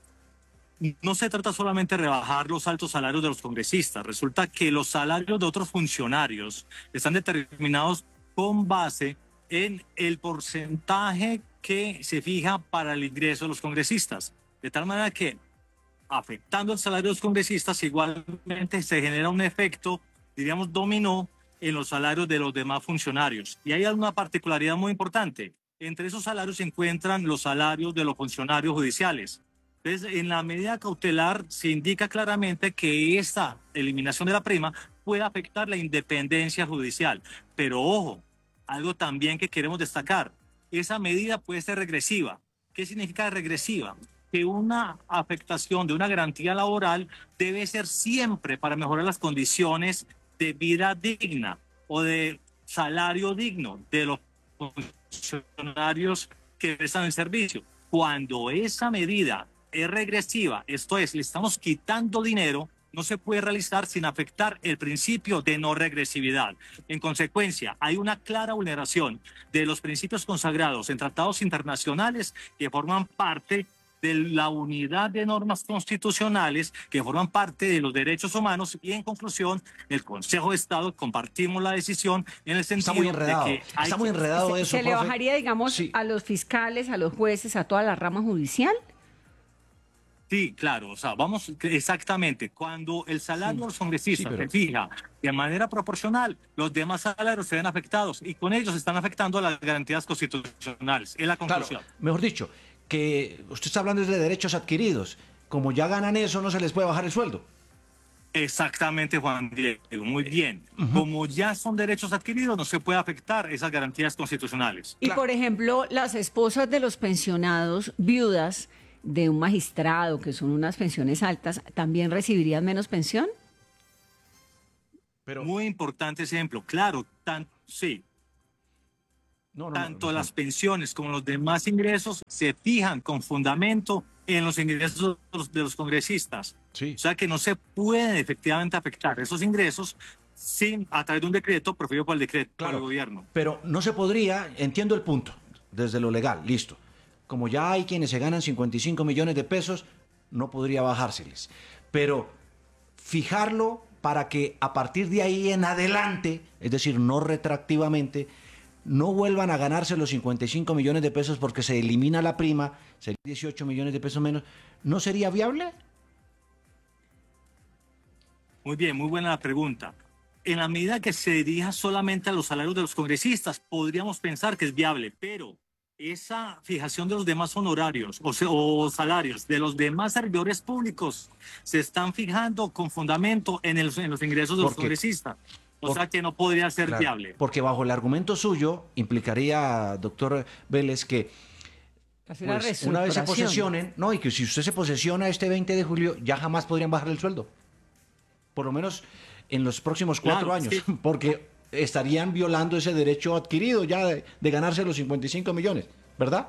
No se trata solamente de rebajar los altos salarios de los congresistas. Resulta que los salarios de otros funcionarios están determinados con base en el porcentaje que se fija para el ingreso de los congresistas. De tal manera que, afectando el salario de los congresistas, igualmente se genera un efecto, diríamos, dominó en los salarios de los demás funcionarios. Y hay una particularidad muy importante. Entre esos salarios se encuentran los salarios de los funcionarios judiciales. Entonces, en la medida cautelar se indica claramente que esta eliminación de la prima puede afectar la independencia judicial. Pero ojo, algo también que queremos destacar, esa medida puede ser regresiva. ¿Qué significa regresiva? Que una afectación de una garantía laboral debe ser siempre para mejorar las condiciones de vida digna o de salario digno de los funcionarios que prestan el servicio. Cuando esa medida es regresiva, esto es, le estamos quitando dinero, no se puede realizar sin afectar el principio de no regresividad. En consecuencia, hay una clara vulneración de los principios consagrados en tratados internacionales que forman parte de la unidad de normas constitucionales, que forman parte de los derechos humanos, y en conclusión, el Consejo de Estado compartimos la decisión en el sentido Está muy enredado, de que hay está muy enredado ¿Se, eso, se le profe. bajaría, digamos, Sí. a los fiscales, a los jueces, a toda la rama judicial? Sí, claro, o sea, vamos exactamente. Cuando el salario de los congresistas Sí, pero- se fija de manera proporcional, los demás salarios se ven afectados y con ellos están afectando a las garantías constitucionales. Es la conclusión. Claro, mejor dicho, que usted está hablando de derechos adquiridos. como ya ganan eso, no se les puede bajar el sueldo. Exactamente, Juan Diego, muy bien. Uh-huh. Como ya son derechos adquiridos, no se puede afectar esas garantías constitucionales. Y, por ejemplo, las esposas de los pensionados viudas de un magistrado, que son unas pensiones altas, ¿también recibirían menos pensión? Pero, muy importante ese ejemplo. Claro, tan, sí. No, no, Tanto no, no, no. las pensiones como los demás ingresos se fijan con fundamento en los ingresos de los, de los congresistas. Sí. O sea que no se pueden efectivamente afectar esos ingresos sin, a través de un decreto proferido por el decreto Claro, por el gobierno. Pero no se podría, entiendo el punto, desde lo legal, listo. Como ya hay quienes se ganan cincuenta y cinco millones de pesos, no podría bajárseles. Pero fijarlo para que a partir de ahí en adelante, es decir, no retroactivamente, no vuelvan a ganarse los cincuenta y cinco millones de pesos porque se elimina la prima, serían dieciocho millones de pesos menos, ¿no sería viable? Muy bien, muy buena la pregunta. En la medida que se dirija solamente a los salarios de los congresistas, podríamos pensar que es viable, pero esa fijación de los demás honorarios o, se, o salarios de los demás servidores públicos se están fijando con fundamento en, el, en los ingresos de los congresistas. O Por, sea que no podría ser claro, viable. Porque bajo el argumento suyo implicaría, doctor Vélez, que pues, una vez se posesionen, no, y que si usted se posesiona este veinte de julio, ya jamás podrían bajar el sueldo. Por lo menos en los próximos cuatro claro, años. Sí. Porque estarían violando ese derecho adquirido ya de, de ganarse los cincuenta y cinco millones, ¿verdad?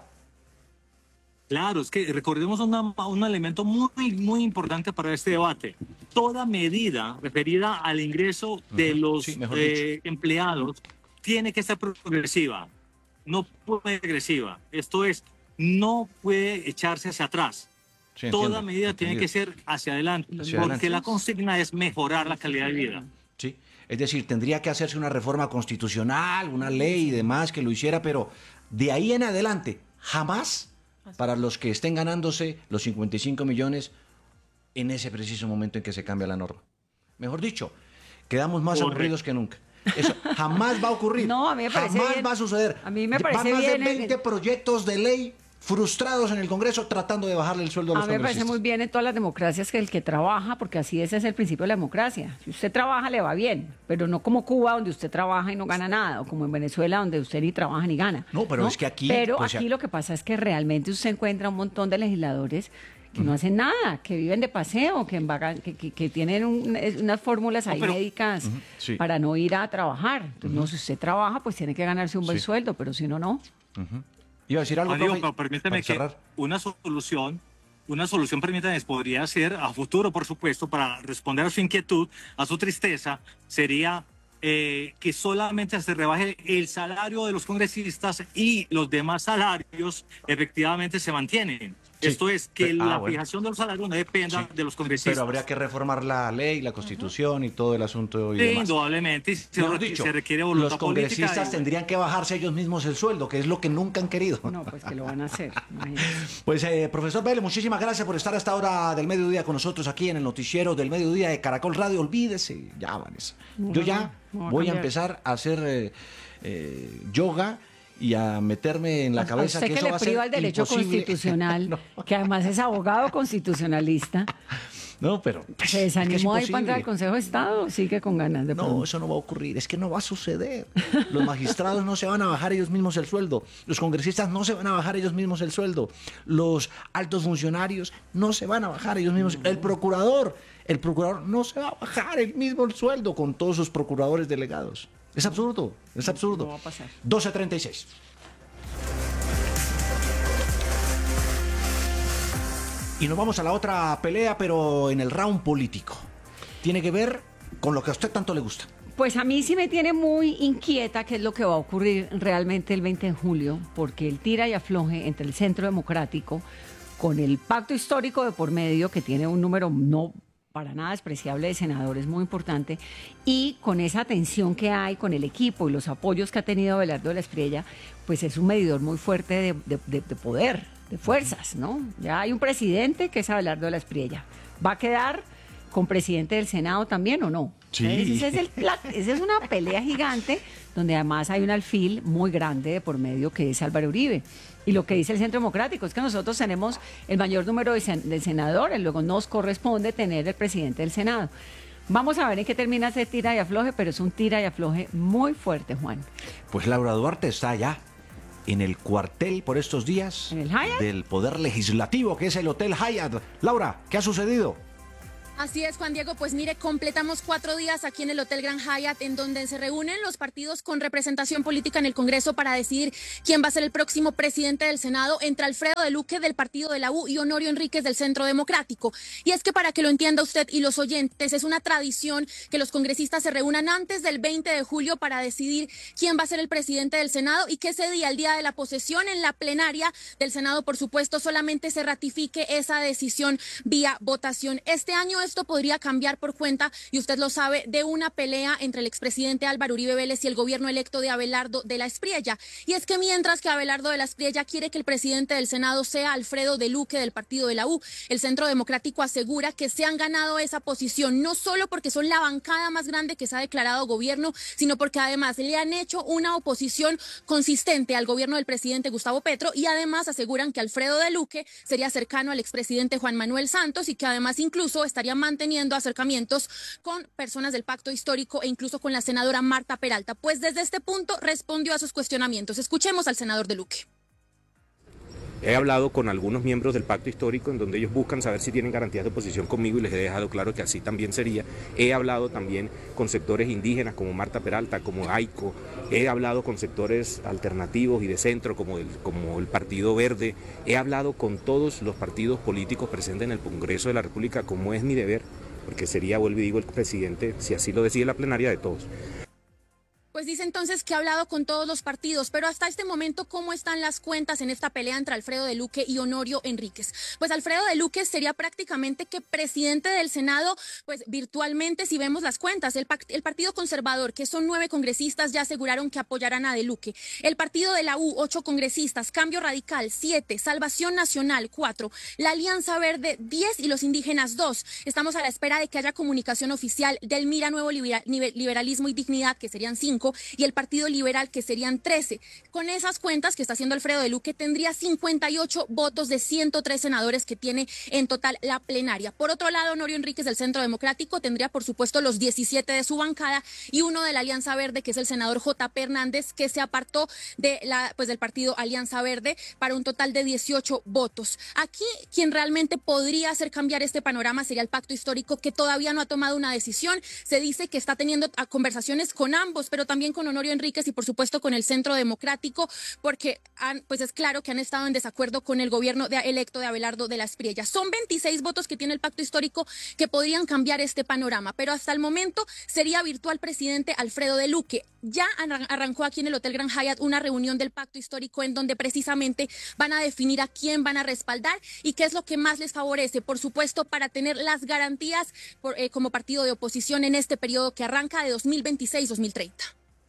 Claro, es que recordemos una, un elemento muy, muy importante para este debate. Toda medida referida al ingreso de uh-huh. los sí, eh, empleados tiene que ser progresiva, no puede ser regresiva. Esto es, no puede echarse hacia atrás. Sí, Toda entiendo, medida entendido. tiene que ser hacia adelante, hacia porque adelante. la consigna es mejorar la calidad de vida. Sí, es decir, tendría que hacerse una reforma constitucional, una ley y demás que lo hiciera, pero de ahí en adelante, jamás para los que estén ganándose los cincuenta y cinco millones en ese preciso momento en que se cambia la norma. Mejor dicho, quedamos más Correcto. aburridos que nunca. Eso jamás va a ocurrir. No, a mí me parece jamás bien. va a suceder. A mí me parece Van más bien. de veinte proyectos de ley frustrados en el Congreso tratando de bajarle el sueldo a los congresistas. A mí me parece muy bien en todas las democracias que el que trabaja, porque así ese es el principio de la democracia. Si usted trabaja, le va bien, pero no como Cuba, donde usted trabaja y no gana nada, o como en Venezuela, donde usted ni trabaja ni gana. No, pero ¿no? es que aquí... Pero pues, aquí ya... lo que pasa es que realmente usted encuentra un montón de legisladores que uh-huh. no hacen nada, que viven de paseo, que, vagan, que, que, que tienen un, unas fórmulas ahí no, pero... médicas uh-huh. sí. para no ir a trabajar. Entonces, uh-huh. no, si usted trabaja, pues tiene que ganarse un buen sí. sueldo, pero si no, no. Uh-huh. Iba a decir algo, Diego, pero permíteme que una solución, una solución, permítame, podría ser a futuro, por supuesto, para responder a su inquietud, a su tristeza, sería eh, que solamente se rebaje el salario de los congresistas y los demás salarios efectivamente se mantienen. Sí. Esto es, que pero, la ah, fijación bueno. de los salarios no dependa sí. de los congresistas. Pero habría que reformar la ley, la Constitución uh-huh. y todo el asunto. Y sí, demás. indudablemente. Se, re, dicho, se requiere voluntad los congresistas política y... tendrían que bajarse ellos mismos el sueldo, que es lo que nunca han querido. No, pues que lo van a hacer. Pues, eh, profesor Vélez, muchísimas gracias por estar a esta hora del mediodía con nosotros aquí en el noticiero del mediodía de Caracol Radio. Olvídese, ya, Vanessa. Yo ya no, no voy a empezar a hacer eh, eh, yoga y a meterme en la cabeza que, que eso le va a ser priva el derecho imposible. Constitucional, no. que además es abogado constitucionalista. No, pero se desanimó es ahí para entrar al Consejo de Estado, sigue con ganas de No, pronto. Eso no va a ocurrir, es que no va a suceder. Los magistrados no se van a bajar ellos mismos el sueldo, los congresistas no se van a bajar ellos mismos el sueldo, los altos funcionarios no se van a bajar ellos mismos, el procurador, el procurador no se va a bajar el mismo el sueldo con todos sus procuradores delegados. Es absurdo, es absurdo. No va a pasar. doce treinta y seis. Y nos vamos a la otra pelea, pero en el round político. Tiene que ver con lo que a usted tanto le gusta. Pues a mí sí me tiene muy inquieta qué es lo que va a ocurrir realmente el veinte de julio, porque el tira y afloje entre el Centro Democrático, con el pacto histórico de por medio, que tiene un número no para nada despreciable de senadores, muy importante, y con esa tensión que hay con el equipo y los apoyos que ha tenido Abelardo de la Espriella, pues es un medidor muy fuerte de, de, de, de poder, de fuerzas, ¿no? Ya hay un presidente que es Abelardo de la Espriella. ¿Va a quedar con presidente del Senado también o no? Sí. Ese es el, la, esa es una pelea gigante donde además hay un alfil muy grande de por medio que es Álvaro Uribe. Y lo que dice el Centro Democrático es que nosotros tenemos el mayor número de, sen de senadores, luego nos corresponde tener el presidente del Senado. Vamos a ver en qué termina ese tira y afloje, pero es un tira y afloje muy fuerte, Juan. Pues Laura Duarte está allá, en el cuartel por estos días ¿En el Hyatt? del Poder Legislativo, que es el Hotel Hyatt. Laura, ¿qué ha sucedido? Así es, Juan Diego, pues mire, completamos cuatro días aquí en el Hotel Grand Hyatt, en donde se reúnen los partidos con representación política en el Congreso para decidir quién va a ser el próximo presidente del Senado, entre Alfredo de Luque del partido de la U y Honorio Enríquez del Centro Democrático. Y es que para que lo entienda usted y los oyentes, es una tradición que los congresistas se reúnan antes del veinte de julio para decidir quién va a ser el presidente del Senado y que ese día, el día de la posesión en la plenaria del Senado, por supuesto, solamente se ratifique esa decisión vía votación. Este año esto podría cambiar por cuenta, y usted lo sabe, de una pelea entre el expresidente Álvaro Uribe Vélez y el gobierno electo de Abelardo de la Espriella. Y es que mientras que Abelardo de la Espriella quiere que el presidente del Senado sea Alfredo de Luque del partido de la U, el Centro Democrático asegura que se han ganado esa posición, no solo porque son la bancada más grande que se ha declarado gobierno, sino porque además le han hecho una oposición consistente al gobierno del presidente Gustavo Petro, y además aseguran que Alfredo de Luque sería cercano al expresidente Juan Manuel Santos y que además incluso estaría manteniendo acercamientos con personas del pacto histórico e incluso con la senadora Marta Peralta. Pues desde este punto respondió a sus cuestionamientos. Escuchemos al senador de Luque. He hablado con algunos miembros del pacto histórico en donde ellos buscan saber si tienen garantías de oposición conmigo y les he dejado claro que así también sería. He hablado también con sectores indígenas como Marta Peralta, como AICO. He hablado con sectores alternativos y de centro como el, como el Partido Verde. He hablado con todos los partidos políticos presentes en el Congreso de la República, como es mi deber, porque sería, vuelvo y digo, el presidente, si así lo decide la plenaria, de todos. Pues dice entonces que ha hablado con todos los partidos, pero hasta este momento, ¿cómo están las cuentas en esta pelea entre Alfredo de Luque y Honorio Enríquez? Pues Alfredo de Luque sería prácticamente que presidente del Senado, pues virtualmente, si vemos las cuentas. El, el Partido Conservador, que son nueve congresistas, ya aseguraron que apoyarán a de Luque. El Partido de la U, ocho congresistas. Cambio Radical, siete. Salvación Nacional, cuatro. La Alianza Verde, diez. Y los indígenas, dos. Estamos a la espera de que haya comunicación oficial del Mira Nuevo Liberal, Liberalismo y Dignidad, que serían cinco. Y el Partido Liberal, que serían trece. Con esas cuentas que está haciendo Alfredo de Luque, tendría cincuenta y ocho votos de ciento tres senadores que tiene en total la plenaria. Por otro lado, Honorio Enríquez del Centro Democrático tendría, por supuesto, los diecisiete de su bancada y uno de la Alianza Verde, que es el senador J P Hernández, que se apartó de la, pues, del partido Alianza Verde para un total de dieciocho votos. Aquí, quien realmente podría hacer cambiar este panorama sería el Pacto Histórico, que todavía no ha tomado una decisión. Se dice que está teniendo conversaciones con ambos, pero también con Honorio Enríquez y por supuesto con el Centro Democrático, porque han, pues es claro que han estado en desacuerdo con el gobierno de, electo de Abelardo de la Espriella. Son veintiséis votos que tiene el Pacto Histórico que podrían cambiar este panorama, pero hasta el momento sería virtual presidente Alfredo de Luque. Ya arrancó aquí en el Hotel Grand Hyatt una reunión del Pacto Histórico en donde precisamente van a definir a quién van a respaldar y qué es lo que más les favorece, por supuesto, para tener las garantías por, eh, como partido de oposición en este periodo que arranca de dos mil veintiséis a dos mil treinta.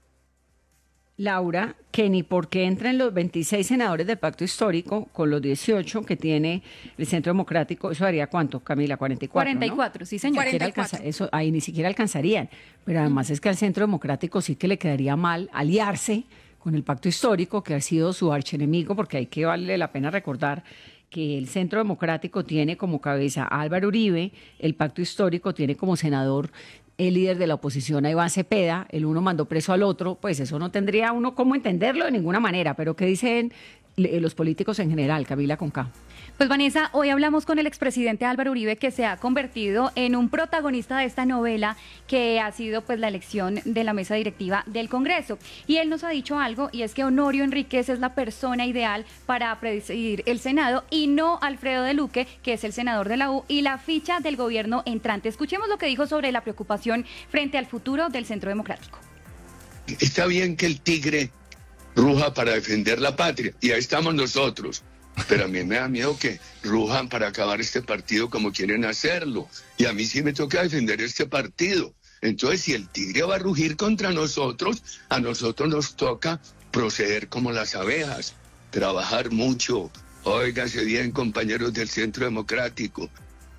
Laura, que ni porque entren los veintiséis senadores del Pacto Histórico con los dieciocho que tiene el Centro Democrático, ¿eso haría cuánto, Camila? cuarenta y cuatro, cuarenta y cuatro, ¿no? Sí, señor. cuarenta y cuatro. Alcanza, eso, ahí ni siquiera alcanzarían. Pero además es que al Centro Democrático sí que le quedaría mal aliarse con el Pacto Histórico, que ha sido su archienemigo, porque hay que vale la pena recordar que el Centro Democrático tiene como cabeza a Álvaro Uribe, el Pacto Histórico tiene como senador el líder de la oposición a Iván Cepeda, el uno mandó preso al otro, pues eso no tendría uno cómo entenderlo de ninguna manera, pero ¿qué dicen los políticos en general, Camila Conca? Pues Vanessa, hoy hablamos con el expresidente Álvaro Uribe, que se ha convertido en un protagonista de esta novela que ha sido pues la elección de la mesa directiva del Congreso. Y él nos ha dicho algo, y es que Honorio Enríquez es la persona ideal para presidir el Senado y no Alfredo de Luque, que es el senador de la U y la ficha del gobierno entrante. Escuchemos lo que dijo sobre la preocupación frente al futuro del Centro Democrático. Está bien que el tigre ruja para defender la patria, y ahí estamos nosotros. Pero a mí me da miedo que rujan para acabar este partido como quieren hacerlo. Y a mí sí me toca defender este partido. Entonces, si el tigre va a rugir contra nosotros, a nosotros nos toca proceder como las abejas, trabajar mucho. Óigase bien, compañeros del Centro Democrático.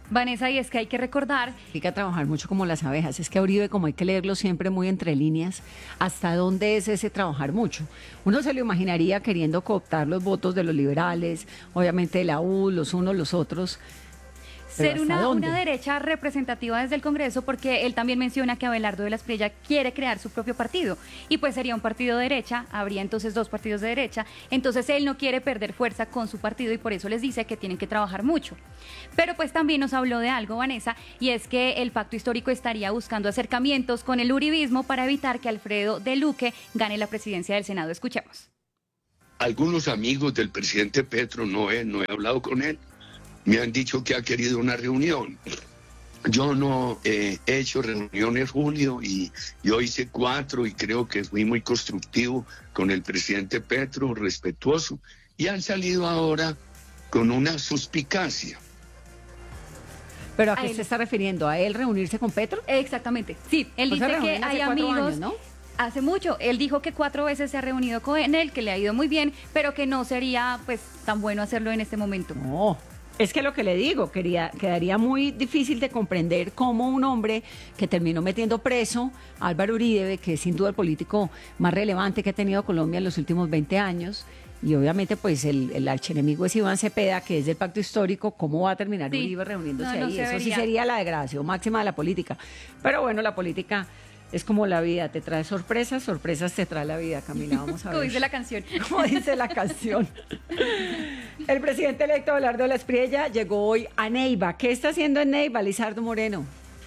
Vanessa, y es que hay que recordar... Hay que trabajar mucho como las abejas. Es que a Uribe, como hay que leerlo siempre muy entre líneas, ¿hasta dónde es ese trabajar mucho? Uno se lo imaginaría queriendo cooptar los votos de los liberales, obviamente de la U, los unos, los otros... Ser una, una derecha representativa desde el Congreso, porque él también menciona que Abelardo de la Espriella quiere crear su propio partido, y pues sería un partido de derecha, habría entonces dos partidos de derecha, entonces él no quiere perder fuerza con su partido y por eso les dice que tienen que trabajar mucho. Pero pues también nos habló de algo, Vanessa, y es que el pacto histórico estaría buscando acercamientos con el uribismo para evitar que Alfredo de Luque gane la presidencia del Senado. Escuchemos. Algunos amigos del presidente Petro, no he, no he hablado con él, me han dicho que ha querido una reunión. Yo no eh, he hecho reuniones, Julio, y yo hice cuatro y creo que fui muy constructivo con el presidente Petro, respetuoso, y han salido ahora con una suspicacia. ¿Pero a qué se está refiriendo? ¿A él reunirse con Petro? Exactamente, sí. Él O sea, dice que reunieron hace hay cuatro amigos... años, ¿no? Hace mucho, él dijo que cuatro veces se ha reunido con él, que le ha ido muy bien, pero que no sería pues tan bueno hacerlo en este momento. No. Es que lo que le digo, quería, quedaría muy difícil de comprender cómo un hombre que terminó metiendo preso a Álvaro Uribe, que es sin duda el político más relevante que ha tenido Colombia en los últimos veinte años, y obviamente pues el, el archienemigo es Iván Cepeda, que es del pacto histórico, ¿cómo va a terminar sí. Uribe reuniéndose no, no ahí? Eso sí sería la degradación máxima de la política. Pero bueno, la política... Es como la vida, te trae sorpresas, sorpresas te trae la vida, Camila, vamos a ver. Como dice la canción. Como dice la canción. El presidente electo Abelardo de la Espriella llegó hoy a Neiva. ¿Qué está haciendo en Neiva, Lizardo Moreno?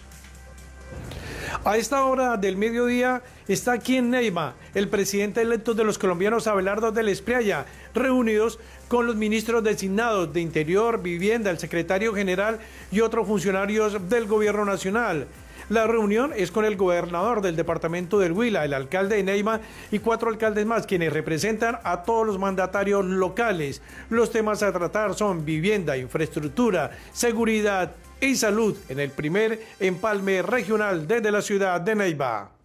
A esta hora del mediodía está aquí en Neiva el presidente electo de los colombianos, Abelardo de la Espriella, reunidos con los ministros designados de Interior, Vivienda, el secretario general y otros funcionarios del gobierno nacional. La reunión es con el gobernador del departamento del Huila, el alcalde de Neiva y cuatro alcaldes más, quienes representan a todos los mandatarios locales. Los temas a tratar son vivienda, infraestructura, seguridad y salud en el primer empalme regional desde la ciudad de Neiva.